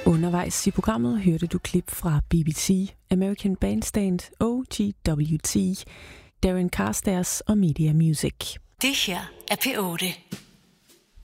Undervejs i programmet hørte du klip fra BBC, American Bandstand, OGWT, Darren Carstairs og Media Music. Det her er P8.